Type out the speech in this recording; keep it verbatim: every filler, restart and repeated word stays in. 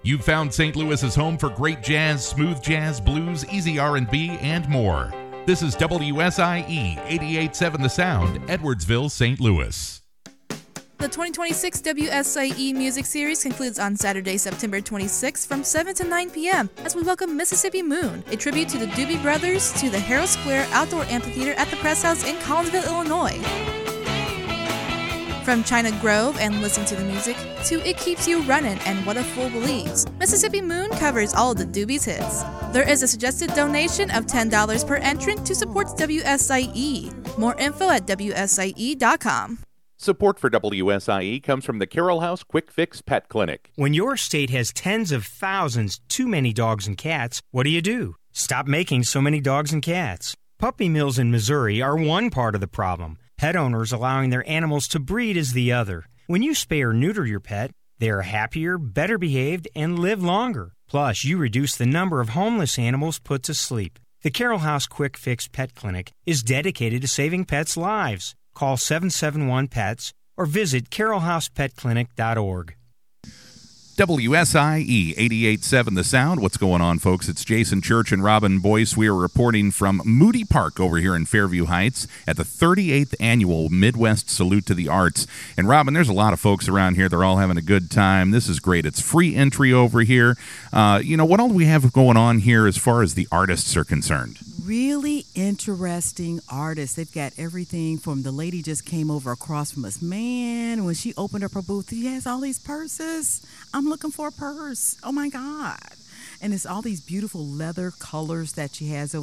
You've found Saint Louis's home for great jazz, smooth jazz, blues, easy R and B, and more. This is W S I E eighty-eight point seven The Sound, Edwardsville, Saint Louis. The twenty twenty-six W S I E Music Series concludes on Saturday, September twenty-sixth from seven to nine p.m. as we welcome Mississippi Moon, a tribute to the Doobie Brothers, to the Harold Square Outdoor Amphitheater at the Press House in Collinsville, Illinois. From China Grove and Listen to the Music to It Keeps You Runnin' and What a Fool Believes, Mississippi Moon covers all the Doobies hits. There is a suggested donation of ten dollars per entrant to support W S I E. More info at W S I E dot com. Support for W S I E comes from the Carroll House Quick Fix Pet Clinic. When your state has tens of thousands too many dogs and cats, what do you do? Stop making so many dogs and cats. Puppy mills in Missouri are one part of the problem. Pet owners allowing their animals to breed is the other. When you spay or neuter your pet, they are happier, better behaved, and live longer. Plus, you reduce the number of homeless animals put to sleep. The Carroll House Quick Fix Pet Clinic is dedicated to saving pets' lives. Call seven seven one P E T S or visit carroll house pet clinic dot org. W S I E eighty-eight point seven The Sound. What's going on, folks? It's Jason Church and Robin Boyce. We are reporting from Moody Park over here in Fairview Heights at the thirty-eighth Annual Midwest Salute to the Arts. And, Robin, there's a lot of folks around here. They're all having a good time. This is great. It's free entry over here. Uh, you know, what all do we have going on here as far as the artists are concerned? Really interesting artists. They've got everything from the lady just came over across from us. Man, when she opened up her booth, she has all these purses. I'm looking for a purse. Oh, my God. And it's all these beautiful leather colors that she has over